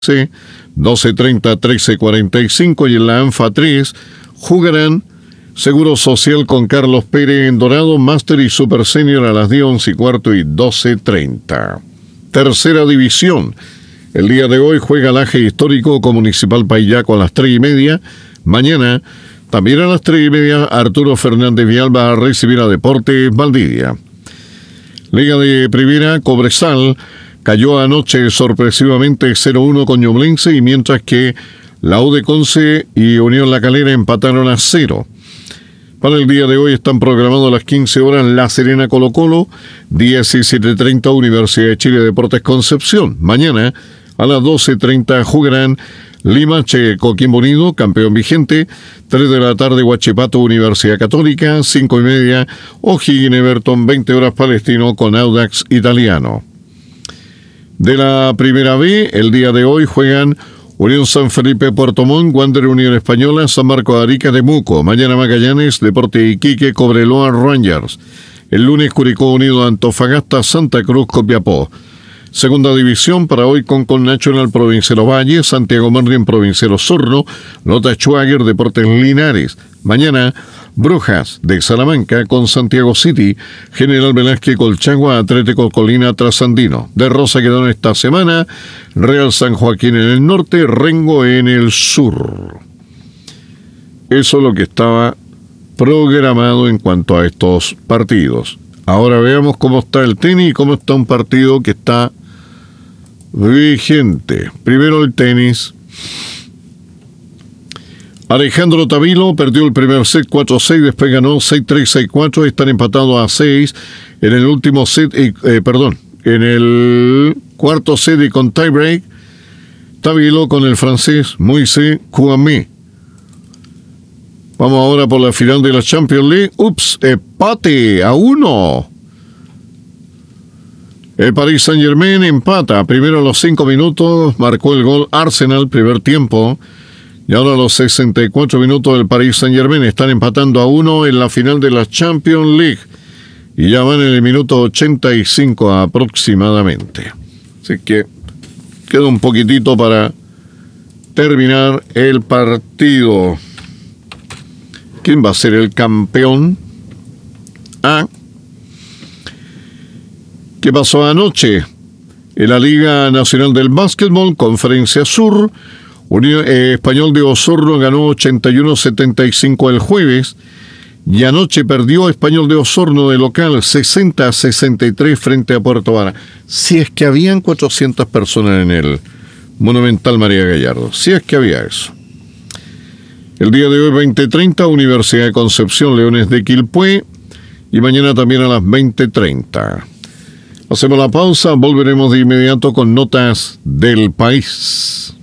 12:30, 13:45 y en la ANFA 3 jugarán Seguro Social con Carlos Pérez en Dorado, Master y Super Senior a las 10, 11:15 y 12:30. Tercera división. El día de hoy juega Laje Histórico con Municipal Paillaco a las 3:30. Mañana, también a las 3:30, Arturo Fernández Vial va a recibir a Deportes Valdivia. Liga de Primera, Cobresal cayó anoche sorpresivamente 0-1 con Ñublense, y mientras que la U de Conce y Unión La Calera empataron a 0. Para el día de hoy están programados a las 15 horas La Serena Colo Colo, 17:30 Universidad de Chile Deportes Concepción. Mañana a las 12:30 jugarán Limache Coquimbo Unido, campeón vigente, 3 de la tarde Huachipato Universidad Católica, 5:30 O'Higgins Everton, 20 horas Palestino con Audax Italiano. De la Primera B, el día de hoy juegan Unión San Felipe Puerto Montt, Wander Unión Española, San Marcos de Arica Temuco. Mañana Magallanes, Deportes Iquique, Cobreloa Rangers. El lunes Curicó Unido Antofagasta, Santa Cruz Copiapó. Segunda división para hoy con Nacional Provincial Valle, Santiago Martín Provincial Osorno, Lota Schwager Deportes Linares. Mañana Brujas de Salamanca con Santiago City, General Velázquez Colchagua, Atlético Colina Trasandino. De Rosa quedaron esta semana Real San Joaquín en el norte, Rengo en el sur. Eso es lo que estaba programado en cuanto a estos partidos. Ahora veamos cómo está el tenis y cómo está un partido que está vigente. Primero el tenis. Alejandro Tavilo perdió el primer set 4-6, después ganó 6-3, 6-4, están empatados a 6 en el último set, en el cuarto set y con tiebreak, Tavilo con el francés Moïse Kouamé. Vamos ahora por la final de la Champions League. Empate a 1. El Paris Saint-Germain empata. Primero a los 5 minutos marcó el gol Arsenal, primer tiempo. Y ahora a los 64 minutos el Paris Saint-Germain están empatando a 1 en la final de la Champions League. Y ya van en el minuto 85 aproximadamente. Así que queda un poquitito para terminar el partido. ¿Quién va a ser el campeón? ¿Qué pasó anoche? En la Liga Nacional del Básquetbol, Conferencia Sur, Español de Osorno ganó 81-75 el jueves, y anoche perdió Español de Osorno de local 60-63 frente a Puerto Vara. Si es que habían 400 personas en el Monumental María Gallardo, si es que había eso. El día de hoy 20:30 Universidad de Concepción Leones de Quilpué, y mañana también a las 20:30. Hacemos la pausa, volveremos de inmediato con notas del país.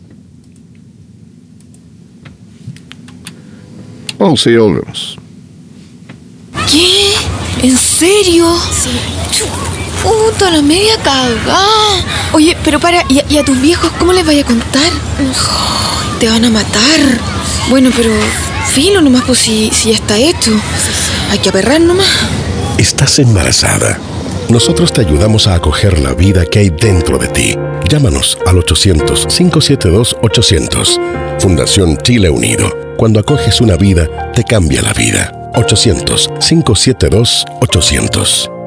Vamos y volvemos. ¿Qué? ¿En serio? Sí. Puta, la media cagada. Oye, pero para, ¿y a tus viejos cómo les vaya a contar? Te van a matar. Bueno, pero filo nomás, pues si ya está hecho. Hay que aperrar nomás. Estás embarazada. Nosotros te ayudamos a acoger la vida que hay dentro de ti. Llámanos al 800-572-800. Fundación Chile Unido. Cuando acoges una vida, te cambia la vida. 800-572-800.